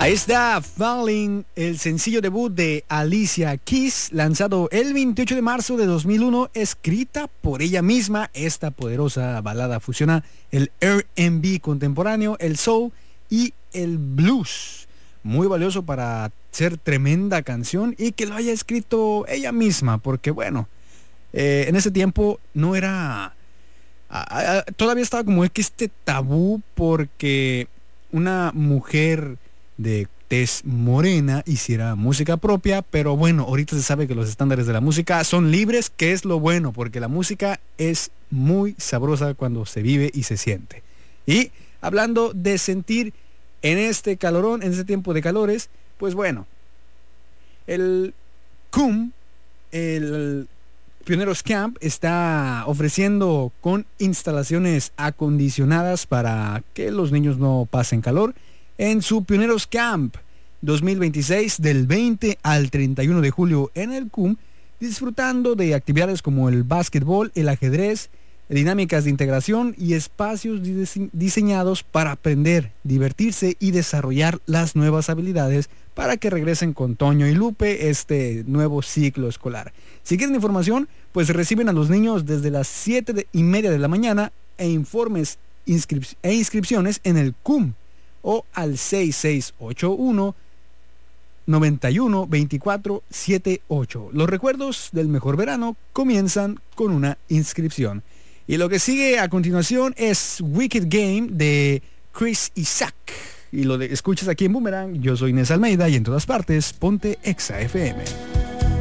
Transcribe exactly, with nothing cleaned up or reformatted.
Ahí está Falling, el sencillo debut de Alicia Keys, lanzado el veintiocho de marzo de dos mil uno, escrita por ella misma. Esta poderosa balada fusiona el R and B contemporáneo, el soul y el blues. Muy valioso para ser tremenda canción y que lo haya escrito ella misma, porque bueno, eh, en ese tiempo no era... A, a, todavía estaba como que este tabú porque una mujer de tez morena hiciera música propia, pero bueno, ahorita se sabe que los estándares de la música son libres, que es lo bueno, porque la música es muy sabrosa cuando se vive y se siente. Y hablando de sentir en este calorón, en este tiempo de calores, pues bueno, el C U M, el Pioneros Camp, está ofreciendo con instalaciones acondicionadas para que los niños no pasen calor en su Pioneros Camp dos mil veintiséis, del veinte al treinta y uno de julio en el C U M, disfrutando de actividades como el básquetbol, el ajedrez, dinámicas de integración y espacios dise- diseñados para aprender, divertirse y desarrollar las nuevas habilidades para que regresen con Toño y Lupe este nuevo ciclo escolar. Si quieren información, pues reciben a los niños desde las siete y media de la mañana e informes inscrip- e inscripciones en el C U M o al seis seis ocho uno, nueve uno dos cuatro siete ocho. Los recuerdos del mejor verano comienzan con una inscripción. Y lo que sigue a continuación es Wicked Game de Chris Isaac. Y lo de, escuchas aquí en Boomerang. Yo soy Inés Almeida y en todas partes ponte Exa F M.